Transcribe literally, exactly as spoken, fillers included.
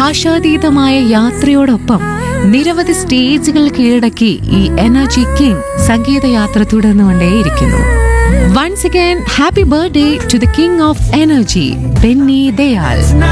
ഭാഷാതീതമായ യാത്രയോടൊപ്പം നിരവധി സ്റ്റേജുകൾ കീഴടക്കി ഈ energy king സംഗീതയാത്ര തുടർന്നുകൊണ്ടേയിരിക്കുന്നു. Once again, happy birthday to the king of energy, Benny Dayal.